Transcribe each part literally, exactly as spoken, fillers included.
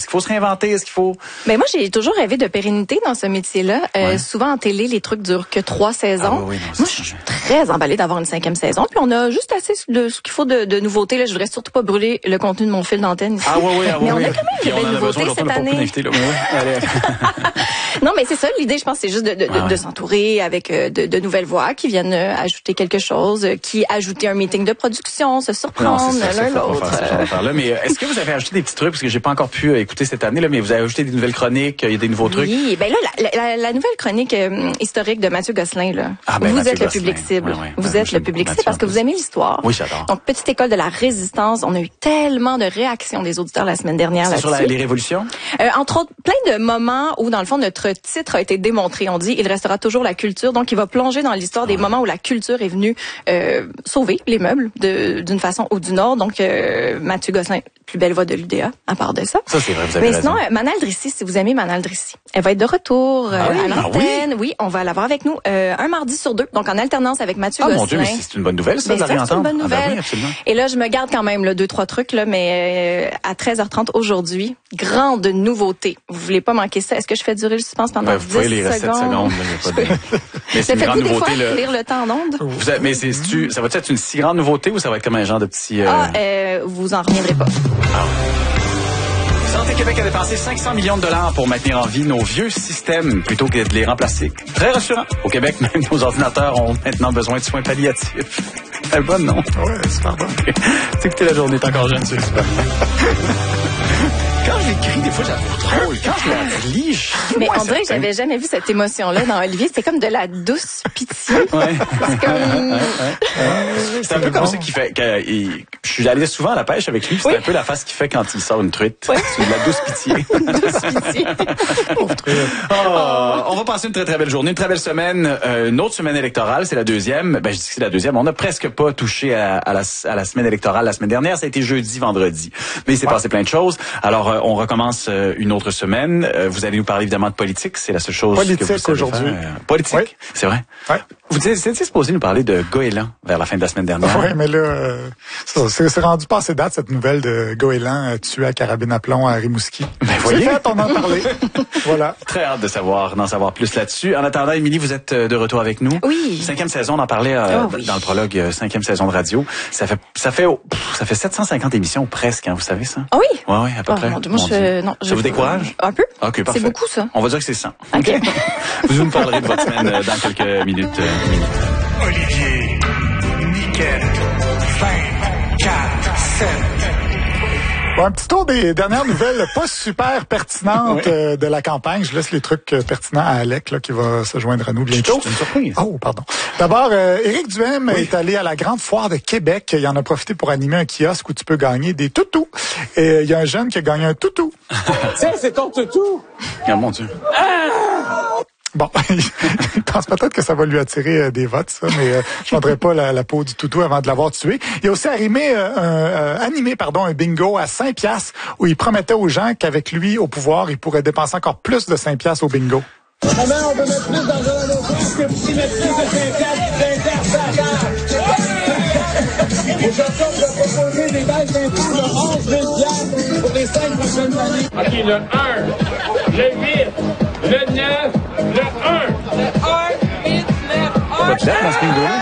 qu'il faut se réinventer? Est-ce qu'il faut... Ben moi, j'ai toujours rêvé de pérennité dans ce métier-là. Euh, ouais. Souvent, en télé, les trucs durent que trois saisons. Ah, oui, non, moi, je suis très emballée d'avoir une cinquième saison. Puis on a juste assez de ce qu'il faut de, de nouveautés. Là, je voudrais surtout pas brûler le contenu de mon fil d'antenne ici. Ah oui, oui, ah, oui. Mais on oui. a quand même de belles nouveautés cette année. Là. Non, mais c'est ça. L'idée, je pense, c'est juste de, de, ah, de, de s'entourer avec de, de nouvelles voix qui viennent ajouter quelque chose, qui ajouter un meeting de production, se surprendre l'un l'autre. Là, mais est-ce que vous avez ajouté des petits trucs, parce que j'ai pas encore pu écouter cette année, là, mais vous avez ajouté des nouvelles chroniques, il y a des nouveaux trucs? Oui, ben là, la, la, la nouvelle chronique euh, historique de Mathieu Gosselin, là. Ah, ben, vous Mathieu êtes Gosselin. Le public cible. Oui, oui. Vous ben, êtes le public cible parce que vous aimez l'histoire. Oui, j'adore. Donc, petite école de la résistance, on a eu tellement de réactions des auditeurs la semaine dernière là-dessus. Sur la, les révolutions? Euh, entre autres, plein de moments où, dans le fond, notre titre a été démontré. On dit, il restera toujours la culture. Donc, il va plonger dans l'histoire des ouais. moments où la culture est venue euh, sauver les meubles de, d'une façon ou d'une autre. Donc, euh, Mathieu Gosselin, plus belle voix de l'U D A, à part de ça. Ça, c'est vrai, vous avez Mais raison. sinon, euh, Manal Drissi, si vous aimez Manal Drissi, elle va être de retour euh, ah oui, à l'antenne. Ah oui? oui, on va l'avoir avec nous euh, un mardi sur deux, donc en alternance avec Mathieu ah, Gosselin. Oh mon Dieu, mais c'est une bonne nouvelle, ça, mais de la ça, c'est une bonne nouvelle. Ah, ben oui, absolument. Et là, je me garde quand même là, deux, trois trucs, là, mais euh, à treize heures trente aujourd'hui, grande nouveauté. Vous voulez pas manquer ça? Est-ce que je fais durer le suspense pendant ben, dix secondes? Vous pouvez les sept secondes. Là, pas de... mais c'est une grande nouveauté. Là. Lire le temps en ondes. Vous avez, mais c'est, tu, ça va être une si grande nouveauté ou ça va être comme un genre de petit... Euh... Ah, euh, vous en reviendrez pas. Ah. Santé Québec a dépensé cinq cents millions de dollars pour maintenir en vie nos vieux systèmes plutôt que de les remplacer. Très rassurant. Au Québec, même nos ordinateurs ont maintenant besoin de soins palliatifs. Elle est bonne, non? Ouais, super bonne. Écoutez, la journée est encore jeune, c'est super. Quand je l'écris, des fois, j'avoue drôle. Quand je la lis, je... Mais on dirait que j'avais jamais vu cette émotion-là dans Olivier. C'était comme de la douce pitié. Ouais. C'est comme... C'est un peu comme ça qu'il fait. Il... Je suis allé souvent à la pêche avec lui. C'est oui. un peu la face qu'il fait quand il sort une truite. Oui. C'est de la douce pitié. douce pitié. oh, on va passer une très, très belle journée, une très belle semaine. Euh, une autre semaine électorale, c'est la deuxième. Ben, je dis que c'est la deuxième. On n'a presque pas touché à, à, la, à la semaine électorale la semaine dernière. Ça a été jeudi, vendredi. Mais il s'est ouais. passé plein de choses. Alors, euh, on recommence euh, une autre semaine. Euh, vous allez nous parler évidemment de politique. C'est la seule chose politique que vous savez aujourd'hui. Faire. Politique, oui. C'est vrai. Oui. Vous étiez supposé nous parler de Goéland vers la fin de la semaine dernière. Oui, mais là, euh, c'est, c'est rendu passé date, cette nouvelle de Goéland euh, tué à carabine à plomb à Rimouski. Ben, c'est voyez. fait, on en a parlé. Voilà. Très hâte de savoir, d'en savoir plus là-dessus. En attendant, Émilie, vous êtes de retour avec nous. Oui. Cinquième saison, on en parlait euh, oh, oui. dans le prologue, euh, cinquième saison de radio. Ça fait, ça fait, oh, ça fait sept cent cinquante émissions presque, hein, vous savez ça? Ah oui? Oui, oui, à peu oh, près. Mon Dieu, moi, je, non, ça je vous décourage? Un peu. Ok, parfait. C'est beaucoup, ça. On va dire que c'est cent. OK. Vous nous parlerez de votre semaine euh, dans quelques minutes. Euh, minutes. Olivier, Niquette, vingt, quatre, sept. Bon, un petit tour des dernières nouvelles pas super pertinentes oui. euh, de la campagne. Je laisse les trucs euh, pertinents à Alec là, qui va se joindre à nous bientôt. C'est une surprise. Oh, pardon. D'abord, euh, Éric Duhaime oui. est allé à la Grande Foire de Québec. Il en a profité pour animer un kiosque où tu peux gagner des toutous. Et il euh, y a un jeune qui a gagné un toutou. Tiens, c'est ton toutou! Oh mon Dieu. Ah! Bon, il pense peut-être que ça va lui attirer euh, des votes, ça, mais euh, je ne vendrai pas la, la peau du toutou avant de l'avoir tué. Il a aussi animé, euh, un, euh, animé pardon, un bingo à cinq piastres où il promettait aux gens qu'avec lui au pouvoir, il pourrait dépenser encore plus de cinq piastres au bingo. Comment on peut mettre plus d'argent dans nos poches que si mettre plus de cinq piastres, cinq piastres à carte? Aujourd'hui, on va proposer des baisses d'impôts de onze mille piastres pour les cinq prochaines années. OK, le un, le huit, le neuf, le un. Le un, huit, neuf, un. Pas de date dans ce bingo-là?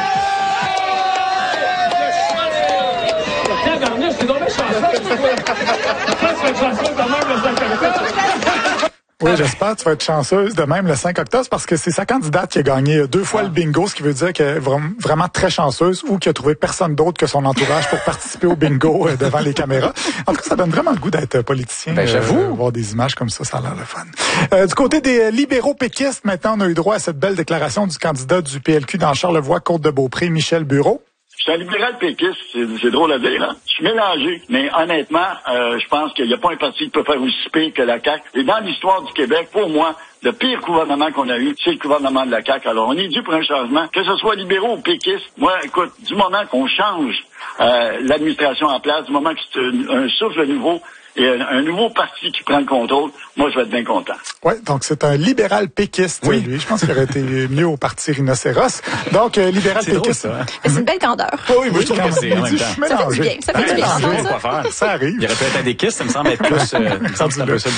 Tabarnak, c'est donc bien chanceux. Ça, c'est chanceux quand même le cinq octobre. Oui, j'espère que tu vas être chanceuse de même le cinq octobre parce que c'est sa candidate qui a gagné deux fois ah. le bingo, ce qui veut dire qu'elle est vraiment très chanceuse ou qui a trouvé personne d'autre que son entourage pour participer au bingo devant les caméras. En tout cas, ça donne vraiment le goût d'être politicien. Ben, j'avoue. Euh, voir des images comme ça, ça a l'air le fun. Euh, du côté des libéraux péquistes, maintenant, on a eu droit à cette belle déclaration du candidat du P L Q dans Charlevoix-Côte-de-Beaupré, Michel Bureau. Je suis un libéral péquiste, c'est, c'est drôle à dire, hein? Je suis mélangé, mais honnêtement, euh, je pense qu'il n'y a pas un parti qui peut faire aussi pire que la C A Q. Et dans l'histoire du Québec, pour moi, le pire gouvernement qu'on a eu, c'est le gouvernement de la C A Q. Alors, on est dû pour un changement, que ce soit libéraux ou péquistes. Moi, écoute, du moment qu'on change euh, l'administration en place, du moment que c'est un, un souffle nouveau, et un, un nouveau parti qui prend le contrôle, moi, je vais être bien content. Oui, donc c'est un libéral péquiste, oui. lui. Je pense qu'il aurait été mieux au parti rhinocéros. Donc, euh, libéral c'est péquiste. Drôle, ça, hein? C'est une belle candeur. Oh, oui, moi, je trouve que c'est en même temps. Ça fait du bien. Ça fait du bien. Ça arrive. Ça arrive. Il aurait pu être un des kisses, ça me semble être plus... Euh, ça me semble un peu ça.